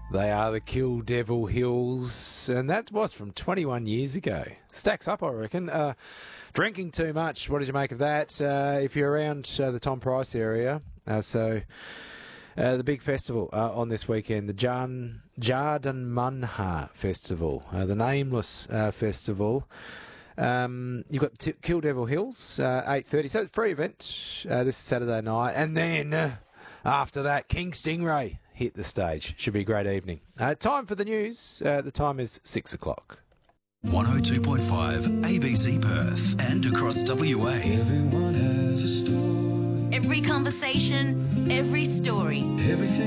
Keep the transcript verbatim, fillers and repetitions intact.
They are the Kill Devil Hills, and that was from twenty-one years ago. Stacks up, I reckon. Uh, drinking too much, what did you make of that? Uh, if you're around uh, the Tom Price area, uh, so uh, the big festival uh, on this weekend, the Jan Jarden Munha Festival, uh, the Nameless uh, Festival. Um, you've got T- Kill Devil Hills, uh, eight thirty, so it's a free event uh, this Saturday night, and then uh, after that, King Stingray hit the stage. Should be a great evening. Uh, time for the news. Uh, the time is six o'clock. one oh two point five A B C Perth and across W A. Everyone has a story. Every conversation, every story. Everything